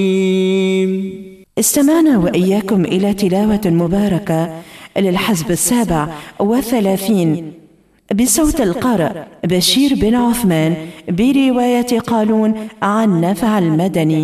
استمعنا وإياكم إلى تلاوة مباركة للحزب 37 بصوت القارئ بشير بن عثمان برواية قالون عن نفع المدني.